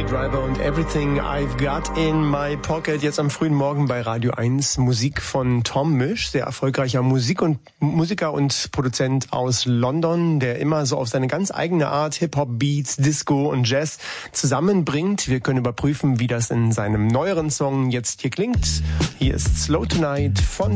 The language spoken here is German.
Driver und Everything I've Got in My Pocket. Jetzt am frühen Morgen bei Radio 1 Musik von Tom Misch, sehr erfolgreicher Musiker und Produzent aus London, der immer so auf seine ganz eigene Art Hip-Hop, Beats, Disco und Jazz zusammenbringt. Wir können überprüfen, wie das in seinem neueren Song jetzt hier klingt. Hier ist Slow Tonight von